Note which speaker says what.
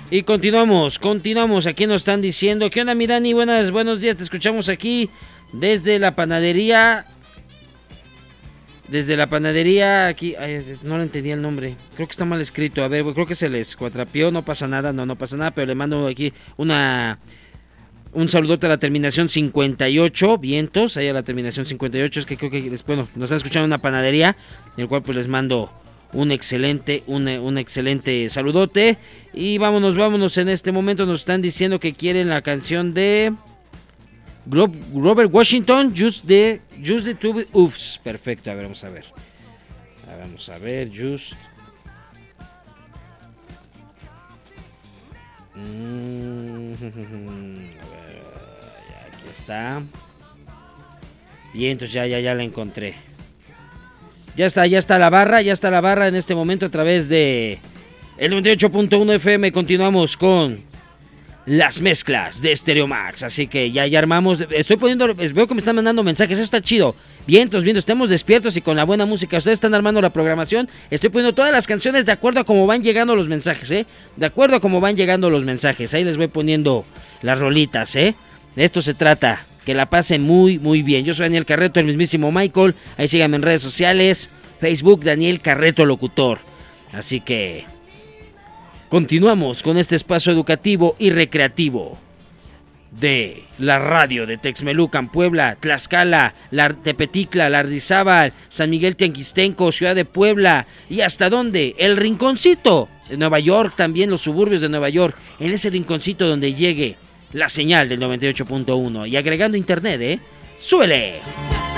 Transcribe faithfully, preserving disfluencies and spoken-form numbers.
Speaker 1: Y continuamos, continuamos. Aquí nos están diciendo, ¿qué onda, mi Dani? Buenas, buenos días, te escuchamos aquí desde la panadería. Desde la panadería, aquí, ay, no le entendí el nombre. Creo que está mal escrito. A ver, creo que se les cuatrapió, no pasa nada, no, no pasa nada. Pero le mando aquí una... Un saludote a la terminación cincuenta y ocho, vientos, ahí a la terminación cincuenta y ocho, es que creo que después, bueno, nos están escuchando una panadería, en el cual pues les mando un excelente, un, un excelente saludote. Y vámonos, vámonos, en este momento nos están diciendo que quieren la canción de Robert Washington, Just the, Just the Two Uffs. Perfecto, a ver, vamos a ver. A ver, vamos a ver, Just... Mm, a ver, aquí está. Bien, entonces ya, ya, ya la encontré. Ya está, ya está la barra, ya está la barra en este momento a través de el noventa y ocho punto uno F M. Continuamos con las mezclas de Stereo Max. Así que ya, ya armamos. Estoy poniendo, veo que me están mandando mensajes, eso está chido. Vientos, vientos, estemos despiertos y con la buena música. Ustedes están armando la programación. Estoy poniendo todas las canciones de acuerdo a cómo van llegando los mensajes, ¿eh? De acuerdo a cómo van llegando los mensajes. Ahí les voy poniendo las rolitas, ¿eh? De esto se trata. Que la pasen muy, muy bien. Yo soy Daniel Carreto, el mismísimo Michael. Ahí síganme en redes sociales. Facebook, Daniel Carreto Locutor. Así que continuamos con este espacio educativo y recreativo de la radio de Texmelucan, Puebla, Tlaxcala, la Tepeticla, Lardizábal, San Miguel Tianquistenco, Ciudad de Puebla y hasta dónde, el rinconcito de Nueva York, también los suburbios de Nueva York, en ese rinconcito donde llegue la señal del noventa y ocho punto uno y agregando internet, ¿eh? ¡Súbele!